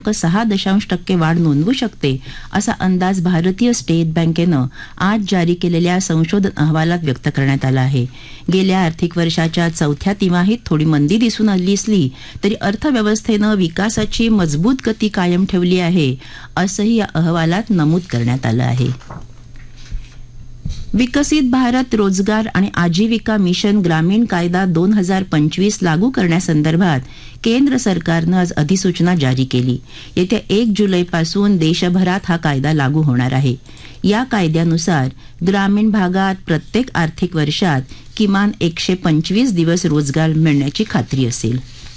6% वाढ नोंदवू शकते असा अंदाज भारतीय स्टेट बँकेनं आज जारी केलेल्या संशोधन अहवालात व्यक्त करण्यात आला आहे. गेल्या आर्थिक वर्षाच्या चौथ्या तिमाहीत थोडी मंदी दिसून आली असली तरी अर्थव्यवस्थेनं विकासाची मजबूत गती कायम ठेवली आहे असंही या अहवालात नमूद करण्यात आलं आहे. विकसित भारत रोजगार आणि आजीविका मिशन ग्रामीण कायदा 2025 लागू करण्यासंदर्भात केंद्र सरकारनं आज अधिसूचना जारी केली. येत्या 1 जुलैपासून देशभरात हा कायदा लागू होणार आहे. या कायद्यानुसार ग्रामीण भागात प्रत्येक आर्थिक वर्षात किमान 125 दिवस रोजगार मिळण्याची खात्री असेल.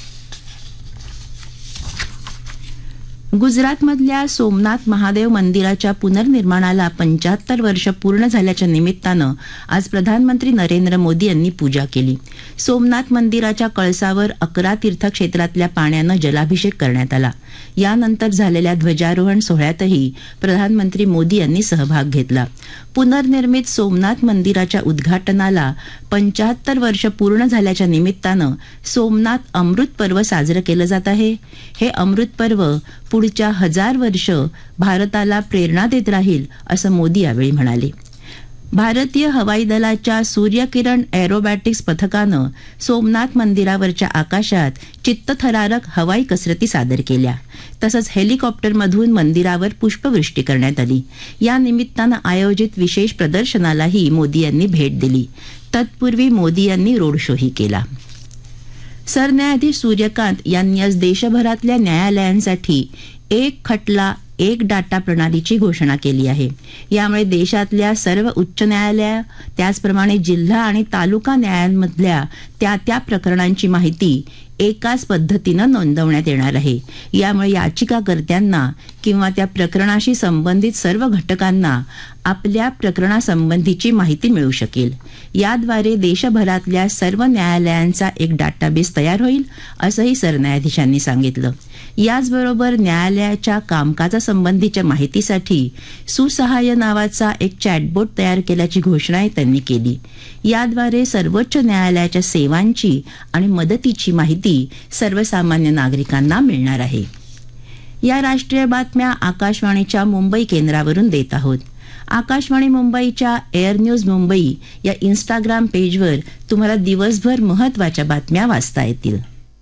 गुजरातमधल्या सोमनाथ महादेव मंदिराच्या पुनर्निर्माणाला 75 वर्ष पूर्ण झाल्याच्या निमित्तानं आज प्रधानमंत्री नरेंद्र मोदी यांनी पूजा केली. सोमनाथ मंदिराच्या कळसावर 11 तीर्थक्षेत्रातल्या पाण्यानं जलाभिषेक करण्यात आला. यानंतर झालेल्या ध्वजारोहण सोहळ्यातही प्रधानमंत्री मोदी यांनी सहभाग घेतला. पुनर्निर्मित सोमनाथ मंदिराच्या उद्घाटनाला 75 वर्ष पूर्ण झाल्याच्या निमित्तानं सोमनाथ अमृत पर्व साजरं केलं जात आहे. हे अमृत पर्व पुढच्या 1000 वर्ष भारताला प्रेरणा देत राहील असं मोदी यावेळी म्हणाले. भारतीय हवाई दलाच्या सूर्यकिरण एरोबॅटिक्स पथकानं सोमनाथ मंदिरावरच्या आकाशात चित्तथरारक हवाई कसरती सादर केल्या. तसंच हेलिकॉप्टरमधून मंदिरावर पुष्पवृष्टी करण्यात आली. या निमित्तानं आयोजित विशेष प्रदर्शनालाही मोदी यांनी भेट दिली. तत्पूर्वी मोदी यांनी रोड शोही केला. सरन्यायाधीश सूर्यकांत यांनी आज देशभरातल्या न्यायालयांसाठी एक खटला एक डाटा प्रणालीची घोषणा केली आहे. यामुळे देशातल्या सर्व उच्च न्यायालय त्याचप्रमाणे जिल्हा आणि तालुका न्यायालयांमधल्या त्या प्रकरणांची माहिती एकाच पद्धतीनं नोंदवण्यात येणार आहे. यामुळे याचिकाकर्त्यांना किंवा त्या प्रकरणाशी संबंधित सर्व घटकांना आपल्या प्रकरणासंबंधीची माहिती मिळू शकेल. याद्वारे देशभरातल्या सर्व न्यायालयांचा एक डाटाबेस तयार होईल असंही सरन्यायाधीशांनी सांगितलं. याचबरोबर न्यायालयाच्या कामकाजासंबंधीच्या माहितीसाठी सुसहाय्य नावाचा एक चॅटबोट तयार केल्याची घोषणाही त्यांनी केली. याद्वारे सर्वोच्च न्यायालयाच्या सेवांची आणि मदतीची माहिती सर्वसामान्य नागरिकांना मिळणार आहे. या राष्ट्रीय बातम्या आकाशवाणीच्या मुंबई केंद्रावरून देत आहोत. आकाशवाणी मुंबईच्या एअर न्यूज मुंबई या इंस्टाग्राम पेजवर तुम्हाला दिवसभर महत्त्वाच्या बातम्या वाचता येतील.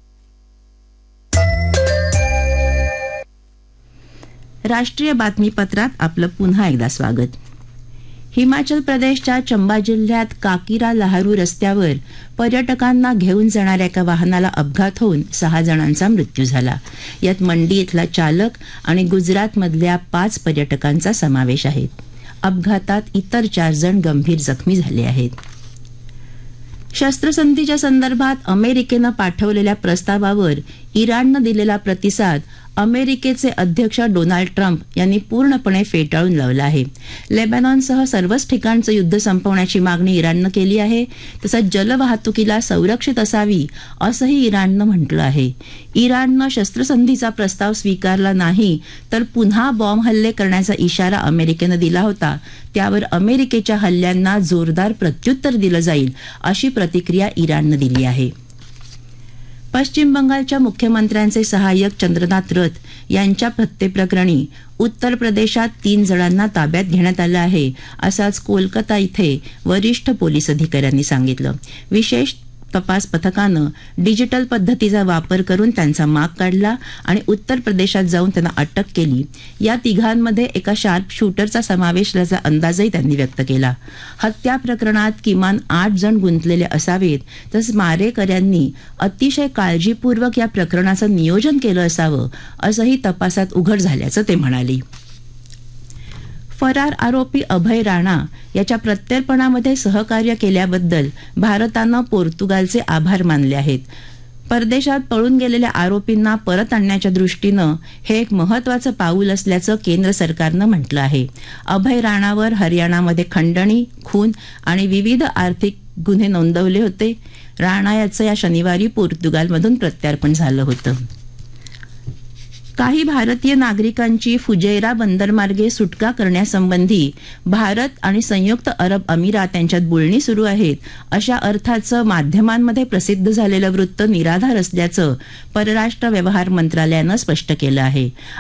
राष्ट्रीय बातमीपत्रात आपलं पुन्हा एकदा स्वागत. हिमाचल प्रदेशच्या चंबा जिल्ह्यात काकीरा लहारू रस्त्यावर पर्यटकांना घेऊन जाणाऱ्या एका वाहनाला अपघात होऊन 6 जणांचा मृत्यू झाला. यात मंडी इथला चालक आणि गुजरातमधल्या 5 पर्यटकांचा समावेश आहे. अपघातात इतर 4 जण गंभीर जखमी झाले आहेत. शस्त्रसंधीच्या संदर्भात अमेरिकेनं पाठवलेल्या प्रस्तावावर इराणनं दिलेला प्रतिसाद अमेरिकेचे अध्यक्ष डोनाल्ड ट्रम्प यांनी पूर्णपणे फेटाळून लावला आहे. लेबनॉनसह सर्वच ठिकाणचं युद्ध संपवण्याची मागणी इराणनं केली आहे. तसंच जलवाहतुकीला संरक्षित असावी असंही इराणनं म्हटलं आहे. इराणनं शस्त्रसंधीचा प्रस्ताव स्वीकारला नाही तर पुन्हा बॉम्ब हल्ले करण्याचा इशारा अमेरिकेनं दिला होता. त्यावर अमेरिकेच्या हल्ल्यांना जोरदार प्रत्युत्तर दिलं जाईल अशी प्रतिक्रिया इराणनं दिली आहे. पश्चिम बंगालच्या मुख्यमंत्र्यांचे सहाय्यक चंद्रनाथ रथ यांच्या हत्येप्रकरणी उत्तर प्रदेशात 3 जणांना ताब्यात घेण्यात आलं आहे असं आज कोलकाता इथे वरिष्ठ पोलीस अधिकाऱ्यांनी सांगितलं. विशेष तपास पथकानं डिजिटल पद्धतीचा वापर करून त्यांचा माग काढला आणि उत्तर प्रदेशात जाऊन त्यांना अटक केली. या तिघांमध्ये एका शार्प शूटरचा समावेश असल्याचा अंदाजही त्यांनी व्यक्त केला. हत्या प्रकरणात किमान 8 जण गुंतलेले असावेत. तसंच मारेकऱ्यांनी अतिशय काळजीपूर्वक या प्रकरणाचं नियोजन केलं असावं असंही तपासात उघड झाल्याचं ते म्हणाले. फरार आरोपी अभय राणा याच्या प्रत्यर्पणामध्ये सहकार्य केल्याबद्दल भारतानं पोर्तुगालचे आभार मानले आहेत. परदेशात पळून गेलेल्या आरोपींना परत आणण्याच्या दृष्टीनं हे एक महत्त्वाचं पाऊल असल्याचं केंद्र सरकारनं म्हटलं आहे. अभय राणावर हरियाणामध्ये खंडणी, खून आणि विविध आर्थिक गुन्हे नोंदवले होते. राणा याचं या शनिवारी पोर्तुगालमधून प्रत्यार्पण झालं होतं. काही भारतीय नागरिकांची फुजैरा बंदरमार्गे सुटका करण्यासंबंधी भारत आणि संयुक्त अरब अमिरात यांच्यात बोलणी सुरू आहेत अशा अर्थाचं माध्यमांमध्ये प्रसिद्ध झालेलं वृत्त निराधार असल्याचं परराष्ट्र व्यवहार मंत्रालयानं स्पष्ट केलं आहे.